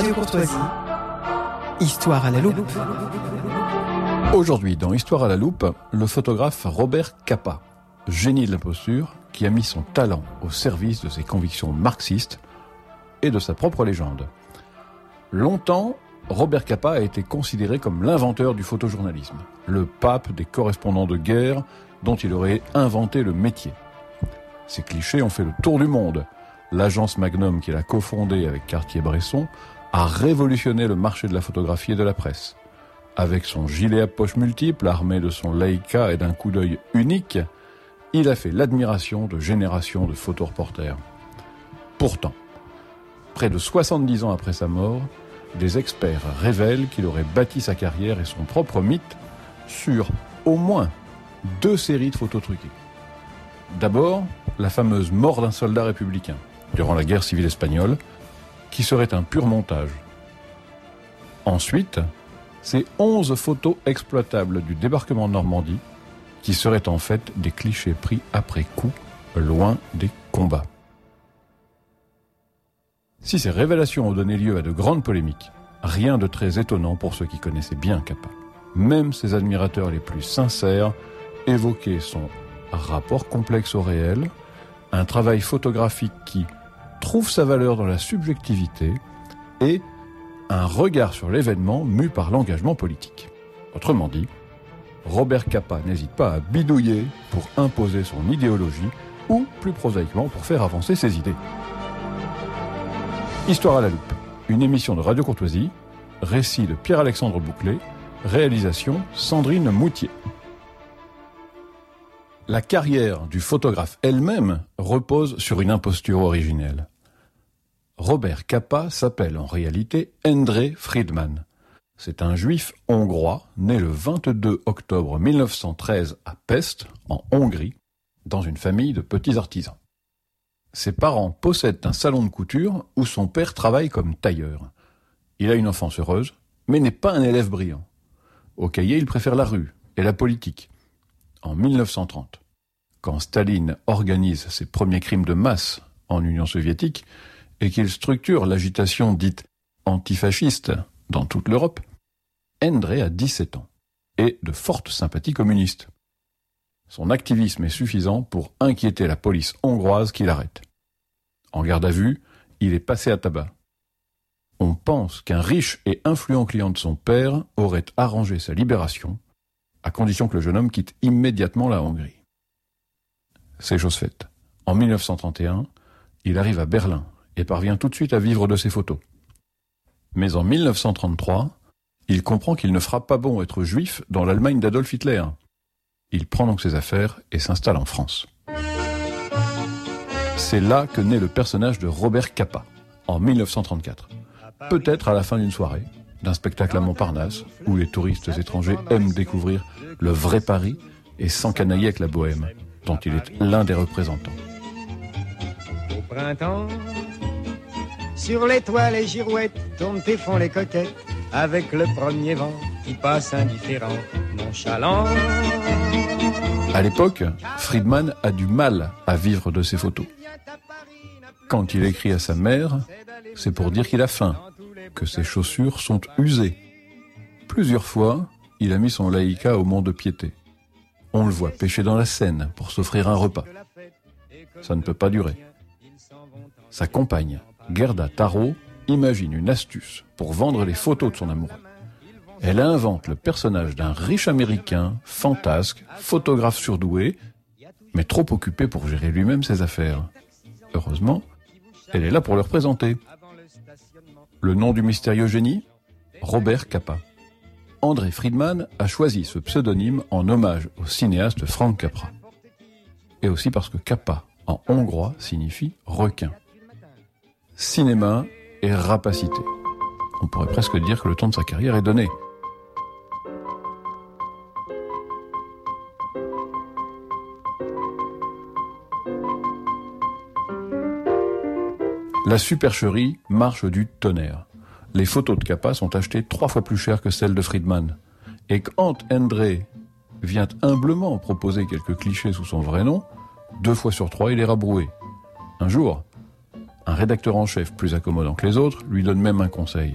Radio Courtoisie, Histoire à la loupe. Aujourd'hui, dans Histoire à la loupe, le photographe Robert Capa, génie de la posture, qui a mis son talent au service de ses convictions marxistes et de sa propre légende. Longtemps, Robert Capa a été considéré comme l'inventeur du photojournalisme, le pape des correspondants de guerre dont il aurait inventé le métier. Ces clichés ont fait le tour du monde. L'agence Magnum, qu'il a cofondée avec Cartier-Bresson, a révolutionné le marché de la photographie et de la presse. Avec son gilet à poches multiples, armé de son Leica et d'un coup d'œil unique, il a fait l'admiration de générations de photoreporters. Pourtant, près de 70 ans après sa mort, des experts révèlent qu'il aurait bâti sa carrière et son propre mythe sur au moins 2 séries de photos truquées. D'abord, la fameuse mort d'un soldat républicain durant la guerre civile espagnole, qui serait un pur montage. Ensuite, ces 11 photos exploitables du débarquement de Normandie, qui seraient en fait des clichés pris après coup, loin des combats. Si ces révélations ont donné lieu à de grandes polémiques, rien de très étonnant pour ceux qui connaissaient bien Capa. Même ses admirateurs les plus sincères évoquaient son rapport complexe au réel, un travail photographique qui trouve sa valeur dans la subjectivité et un regard sur l'événement mu par l'engagement politique. Autrement dit, Robert Capa n'hésite pas à bidouiller pour imposer son idéologie ou, plus prosaïquement, pour faire avancer ses idées. Histoire à la loupe, une émission de Radio Courtoisie, récit de Pierre-Alexandre Bouclé, réalisation Sandrine Moutier. La carrière du photographe elle-même repose sur une imposture originelle. Robert Capa s'appelle en réalité Endre Friedman. C'est un juif hongrois né le 22 octobre 1913 à Pest, en Hongrie, dans une famille de petits artisans. Ses parents possèdent un salon de couture où son père travaille comme tailleur. Il a une enfance heureuse, mais n'est pas un élève brillant. Au cahier, il préfère la rue et la politique. En 1930, quand Staline organise ses premiers crimes de masse en Union soviétique et qu'il structure l'agitation dite antifasciste dans toute l'Europe, Endre a 17 ans et de fortes sympathies communistes. Son activisme est suffisant pour inquiéter la police hongroise qui l'arrête. En garde à vue, il est passé à tabac. On pense qu'un riche et influent client de son père aurait arrangé sa libération, à condition que le jeune homme quitte immédiatement la Hongrie. C'est chose faite. En 1931, il arrive à Berlin et parvient tout de suite à vivre de ses photos. Mais en 1933, il comprend qu'il ne fera pas bon être juif dans l'Allemagne d'Adolf Hitler. Il prend donc ses affaires et s'installe en France. C'est là que naît le personnage de Robert Capa, en 1934. Peut-être à la fin d'une soirée, d'un spectacle à Montparnasse, où les touristes étrangers aiment découvrir le vrai Paris et s'encanailler avec la bohème, dont il est l'un des représentants. Au printemps, sur les toits les girouettes tournent et font les coquettes, avec le premier vent qui passe indifférent, nonchalant. À l'époque, Friedman a du mal à vivre de ses photos. Quand il écrit à sa mère, c'est pour dire qu'il a faim, que ses chaussures sont usées. Plusieurs fois, il a mis son Leica au mont-de-piété. On le voit pêcher dans la Seine pour s'offrir un repas. Ça ne peut pas durer. Sa compagne, Gerda Taro, imagine une astuce pour vendre les photos de son amoureux. Elle invente le personnage d'un riche américain, fantasque, photographe surdoué, mais trop occupé pour gérer lui-même ses affaires. Heureusement, elle est là pour le représenter. Le nom du mystérieux génie ? Robert Capa. Endre Friedman a choisi ce pseudonyme en hommage au cinéaste Frank Capra. Et aussi parce que Capa, en hongrois, signifie requin. Cinéma et rapacité. On pourrait presque dire que le temps de sa carrière est donné. La supercherie marche du tonnerre. Les photos de Capa sont achetées 3 fois plus cher que celles de Friedman. Et quand Endre vient humblement proposer quelques clichés sous son vrai nom, 2 fois sur 3, il est rabroué. Un jour, un rédacteur en chef plus accommodant que les autres lui donne même un conseil.